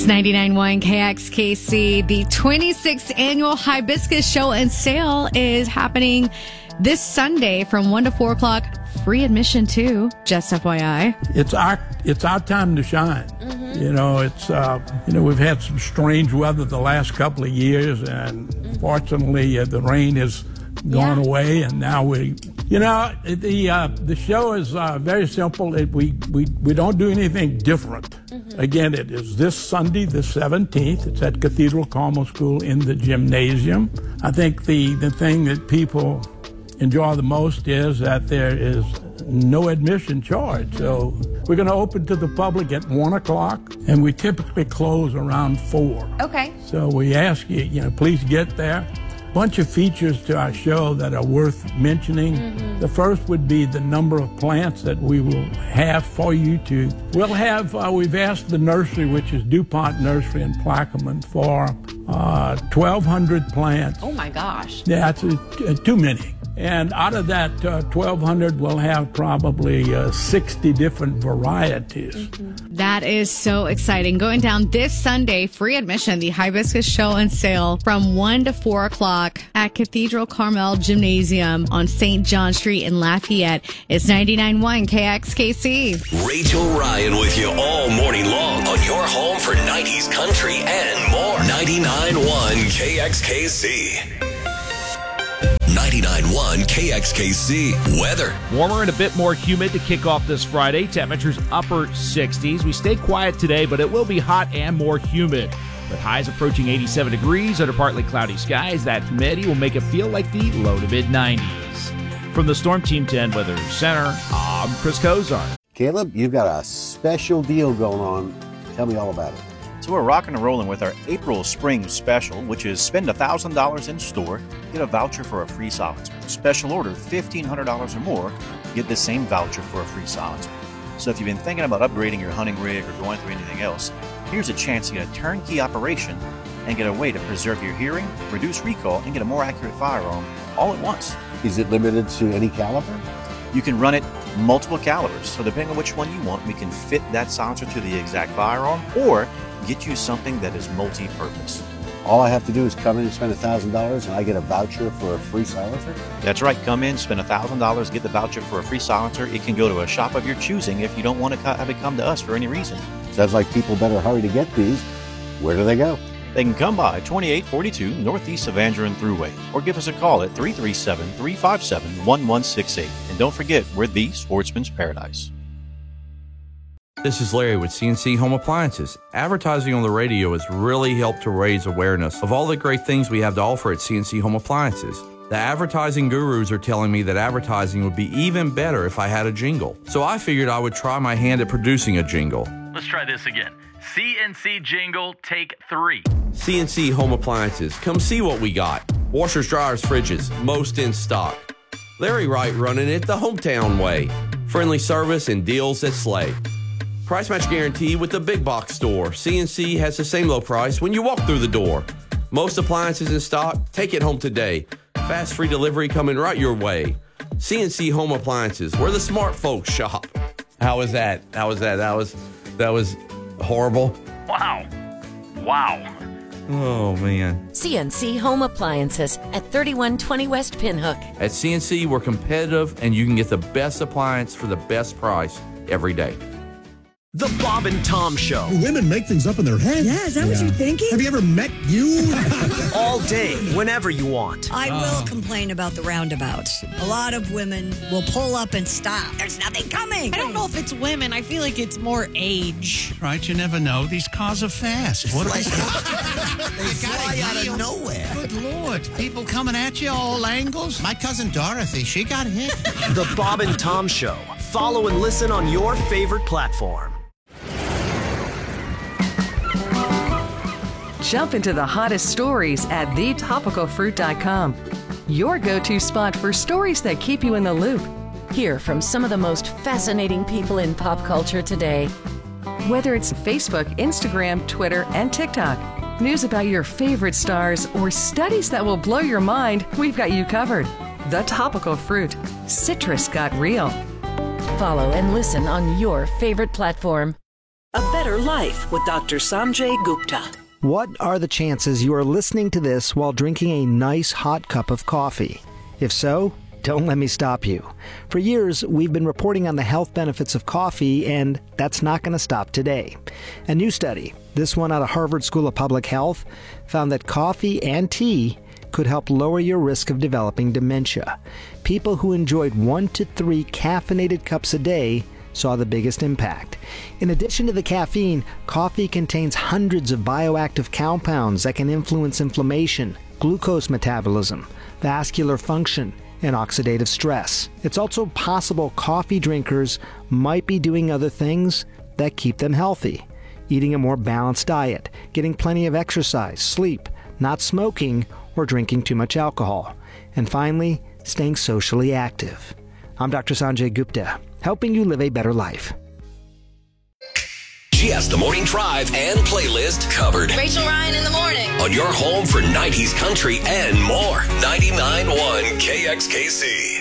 99.1 KXKC. The 26th annual Hibiscus Show and Sale is happening this Sunday from 1 to 4 o'clock. Free admission too, just FYI. It's our time to shine. Mm-hmm. You know, it's we've had some strange weather the last couple of years, and fortunately the rain has gone away, and now the show is very simple. We don't do anything different. Mm-hmm. Again, it is this Sunday, the 17th. It's at Cathedral Carmel School in the gymnasium. I think the thing that people enjoy the most is that there is no admission charge. So we're going to open to the public at 1 o'clock, and we typically close around 4. Okay. So we ask you, please get there. Bunch of features to our show that are worth mentioning. Mm-hmm. The first would be the number of plants that we will have for you to. We'll have, we've asked the nursery, which is DuPont Nursery in Plaquemine, for 1,200 plants. Oh my gosh. Yeah, it's too many. And out of that 1,200, we'll have probably 60 different varieties. Mm-hmm. That is so exciting. Going down this Sunday, free admission, the Hibiscus Show and Sale from 1 to 4 o'clock at Cathedral Carmel Gymnasium on St. John Street in Lafayette. It's 99.1 KXKC. Rachel Ryan with you all morning long on your home for 90s country and more. 99.1 KXKC. 99.1 KXKC weather. Warmer and a bit more humid to kick off this Friday. Temperatures upper 60s. We stay quiet today, but it will be hot and more humid. With highs approaching 87 degrees under partly cloudy skies, that humidity will make it feel like the low to mid 90s. From the Storm Team 10 Weather Center, I'm Chris Kozar. Caleb, you've got a special deal going on. Tell me all about it. So we're rocking and rolling with our April Spring Special, which is spend $1,000 in store, get a voucher for a free silencer. Special order $1,500 or more, get the same voucher for a free silencer. So if you've been thinking about upgrading your hunting rig or going through anything else, here's a chance to get a turnkey operation and get a way to preserve your hearing, reduce recall, and get a more accurate firearm all at once. Is it limited to any caliber? You can run it multiple calibers, so depending on which one you want, we can fit that silencer to the exact firearm or get you something that is multi-purpose. All I have to do is come in and spend $1,000 and I get a voucher for a free silencer? That's right. Come in, spend $1,000, get the voucher for a free silencer. It can go to a shop of your choosing if you don't want to have it come to us for any reason. Sounds like people better hurry to get these. Where do they go? They can come by 2842 Northeast Evangeline Thruway or give us a call at 337-357-1168. And don't forget, we're the Sportsman's Paradise. This is Larry with CNC Home Appliances. Advertising on the radio has really helped to raise awareness of all the great things we have to offer at CNC Home Appliances. The advertising gurus are telling me that advertising would be even better if I had a jingle. So I figured I would try my hand at producing a jingle. Let's try this again. CNC jingle, take 3. CNC Home Appliances. Come see what we got. Washers, dryers, fridges, most in stock. Larry Wright running it the hometown way. Friendly service and deals that slay. Price match guarantee with the big box store. CNC has the same low price when you walk through the door. Most appliances in stock. Take it home today. Fast free delivery coming right your way. CNC Home Appliances, where the smart folks shop. How was that? That was horrible. Wow. Oh, man. CNC Home Appliances at 3120 West Pinhook. At CNC, we're competitive, and you can get the best appliance for the best price every day. The Bob and Tom Show. Do women make things up in their head? Yeah, is that what you're thinking? Have you ever met you? All day, whenever you want. I will complain about the roundabouts. A lot of women will pull up and stop. There's nothing coming. I don't know if it's women. I feel like it's more age. Right, you never know. These cars are fast. What They fly out of nowhere. Good Lord. People coming at you all angles. My cousin Dorothy, she got hit. The Bob and Tom Show. Follow and listen on your favorite platform. Jump into the hottest stories at thetopicalfruit.com. Your go-to spot for stories that keep you in the loop. Hear from some of the most fascinating people in pop culture today. Whether it's Facebook, Instagram, Twitter, and TikTok, news about your favorite stars, or studies that will blow your mind, we've got you covered. The Topical Fruit. Citrus got real. Follow and listen on your favorite platform. A better better life with Dr. Sanjay Gupta. What are the chances you are listening to this while drinking a nice hot cup of coffee? If so, don't let me stop you. For years, we've been reporting on the health benefits of coffee, and that's not going to stop today. A new study, this one out of Harvard School of Public Health, found that coffee and tea could help lower your risk of developing dementia. People who enjoyed 1 to 3 caffeinated cups a day saw the biggest impact. In addition to the caffeine, coffee contains hundreds of bioactive compounds that can influence inflammation, glucose metabolism, vascular function, and oxidative stress. It's also possible coffee drinkers might be doing other things that keep them healthy. Eating a more balanced diet, getting plenty of exercise, sleep, not smoking, or drinking too much alcohol. And finally, staying socially active. I'm Dr. Sanjay Gupta, helping you live a better life. She has the morning drive and playlist covered. Rachel Ryan in the morning. On your home for 90s country and more. 99.1 KXKC.